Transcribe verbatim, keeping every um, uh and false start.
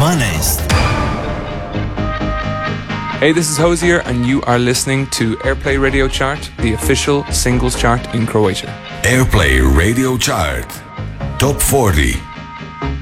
dwanaest. Hey, this is Hosier, and you are listening to Airplay Radio Chart, the official singles chart in Croatia. Airplay Radio Chart. Top forty.